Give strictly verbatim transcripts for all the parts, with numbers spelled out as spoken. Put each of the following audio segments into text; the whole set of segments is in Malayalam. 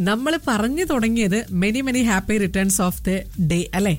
നമ്മൾ പറഞ്ഞു തുടങ്ങിയത് many many happy returns of the day അല്ലെ?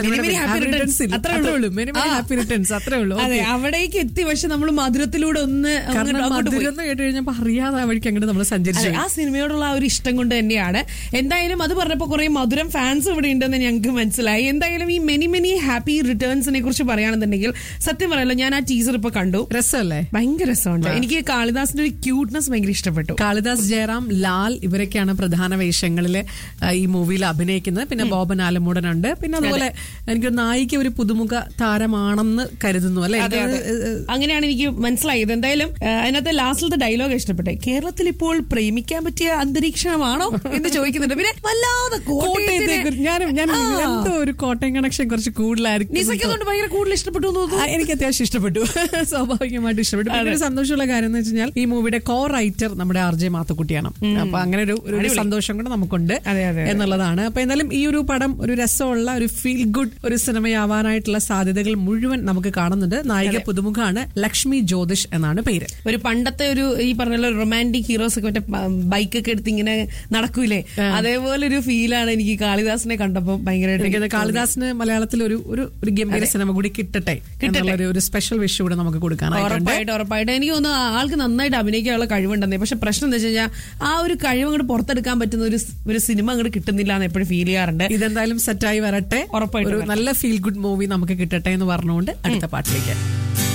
ഹാപ്പി റിട്ടേൺസ് അത്രേ ഉള്ളൂ. അതെ, അവിടേക്ക് എത്തി. പക്ഷെ നമ്മൾ മധുരത്തിലൂടെ ഒന്ന് മധുരം കേട്ട് കഴിഞ്ഞപ്പോൾ അറിയാതെ വഴിക്ക് അങ്ങോട്ട് നമ്മൾ സഞ്ചരിച്ചു. ആ സിനിമയോടുള്ള ആ ഒരു ഇഷ്ടം കൊണ്ട് തന്നെയാണ്. എന്തായാലും അത് പറഞ്ഞപ്പോ കുറെ മധുരം ഫാൻസ് ഇവിടെ ഉണ്ടെന്ന് ഞങ്ങൾക്ക് മനസ്സിലായി. എന്തായാലും ഈ മെനി മെനി ഹാപ്പി റിട്ടേൺസിനെ കുറിച്ച് പറയുകയാണെന്നുണ്ടെങ്കിൽ സത്യം പറയല്ലോ, ഞാൻ ആ ടീസർ ഇപ്പൊ കണ്ടു. രസമല്ലേ? ഭയങ്കര രസമുണ്ട്. എനിക്ക് കാളിദാസിന്റെ ഒരു ക്യൂട്ട്നെസ് ഭയങ്കര ഇഷ്ടപ്പെട്ടു. കാളിദാസ്, ജയറാം, ലാൽ ഇവരൊക്കെയാണ് പ്രധാന വേഷങ്ങളില് ഈ മൂവിയിൽ അഭിനയിക്കുന്നത്. പിന്നെ ബോബൻ ആലമൂടനുണ്ട്. പിന്നെ അതുപോലെ എനിക്ക് നായിക ഒരു പുതുമുഖ താരമാണെന്ന് കരുതുന്നു അല്ലെ? അങ്ങനെയാണ് എനിക്ക് മനസ്സിലായത്. എന്തായാലും അതിനകത്ത് ലാസ്റ്റിലത്തെ ഡയലോഗ് ഇഷ്ടപ്പെട്ടെ. കേരളത്തിൽ ഇപ്പോൾ പ്രേമിക്കാൻ പറ്റിയ അന്തരീക്ഷമാണോ എന്ന് ചോദിക്കുന്നുണ്ട്. പിന്നെ വല്ലാതെ എന്തോ ഒരു കോട്ടയം കണക്ഷൻ കുറച്ച് കൂടുതലായിരിക്കും. ഭയങ്കര കൂടുതൽ ഇഷ്ടപ്പെട്ടു തോന്നുന്നു. എനിക്ക് അത്യാവശ്യം ഇഷ്ടപ്പെട്ടു, സ്വാഭാവികമായിട്ട് ഇഷ്ടപ്പെട്ടു. പിന്നെ ഒരു സന്തോഷമുള്ള കാര്യം എന്ന് വെച്ച് കഴിഞ്ഞാൽ ഈ മൂവിയുടെ കോ റൈറ്റർ നമ്മുടെ ആർ ജെ മാത്തുക്കുട്ടിയാണ്. അപ്പൊ അങ്ങനെ ഒരു സന്തോഷം കൂടെ നമുക്കുണ്ട് എന്നുള്ളതാണ്. അപ്പൊ എന്തായാലും ഈ ഒരു പടം ഒരു രസമുള്ള ഒരു ഫീൽ ഗുഡ് ഒരു സിനിമയാവാനായിട്ടുള്ള സാധ്യതകൾ മുഴുവൻ നമുക്ക് കാണുന്നുണ്ട്. നായിക പുതുമുഖാണ്, ലക്ഷ്മി ജ്യോതിഷ് എന്നാണ് പേര്. ഒരു പണ്ടത്തെ ഒരു ഈ പറഞ്ഞ റൊമാൻറ്റിക് ഹീറോസ് ഒക്കെ മറ്റേ ബൈക്കൊക്കെ എടുത്ത് ഇങ്ങനെ നടക്കൂലേ, അതേപോലെ ഒരു ഫീലാണ് എനിക്ക് കാളിദാസിനെ കണ്ടപ്പോൾ ഭയങ്കരമായിട്ട്. കാളിദാസിന് മലയാളത്തിൽ ഒരു ഒരു ഗംഭീര സിനിമ കൂടി കിട്ടട്ടെ എന്നുള്ള ഒരു സ്പെഷ്യൽ വിഷ് കൂടെ നമുക്ക് കൊടുക്കാനായിട്ട്. ഉറപ്പായിട്ട് ഉറപ്പായിട്ട് എനിക്ക് തോന്നുന്നു ആൾക്ക് നന്നായിട്ട് അഭിനയിക്കാനുള്ള കഴിവുണ്ടെന്നേ. പക്ഷെ പ്രശ്നം എന്താ വെച്ച് കഴിഞ്ഞാൽ ആ ഒരു കഴിവ് അങ്ങോട്ട് പുറത്തെടുക്കാൻ പറ്റുന്ന ഒരു ഒരു സിനിമ അങ്ങോട്ട് കിട്ടുന്നില്ല എന്ന് എപ്പോഴും ഫീൽ ചെയ്യാറുണ്ട്. ഇതെന്തായാലും സെറ്റായി വരട്ടെ, ഉറപ്പായിട്ട് ഒരു നല്ല ഫീൽ ഗുഡ് മൂവി നമുക്ക് കിട്ടട്ടെ എന്ന് പറഞ്ഞുകൊണ്ട് അടുത്ത പാട്ടിലേക്ക്.